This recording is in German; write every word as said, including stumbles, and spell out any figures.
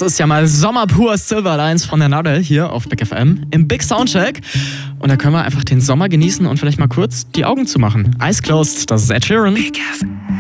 Das ist ja mal Sommer pur, Silverlines von der Nadel hier auf Big F M im Big Soundcheck. Und da können wir einfach den Sommer genießen und vielleicht mal kurz die Augen zumachen. Eyes closed, das ist Ed Sheeran. Big F M.